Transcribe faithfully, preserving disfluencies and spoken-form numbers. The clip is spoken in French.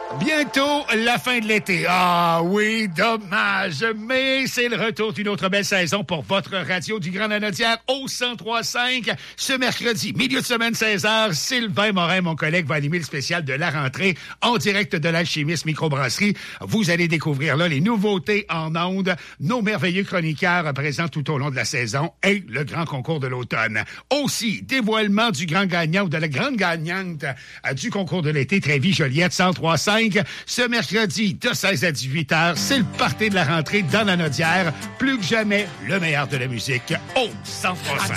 Bientôt la fin de l'été. Ah oui, dommage, mais c'est le retour d'une autre belle saison pour votre radio du Grand Lanaudière au cent trois cinq. Ce mercredi, milieu de semaine, seize heures, Sylvain Morin, mon collègue, va animer le spécial de la rentrée en direct de l'Alchimiste Microbrasserie. Vous allez découvrir là les nouveautés en ondes, nos merveilleux chroniqueurs présents tout au long de la saison et le grand concours de l'automne. Aussi, dévoilement du grand gagnant ou de la grande gagnante du concours de l'été Trévis-Joliette cent trois cinq. Ce mercredi, de seize à dix-huit heures, c'est le party de la rentrée dans la Lanaudière. Plus que jamais, le meilleur de la musique au cent trois cinq.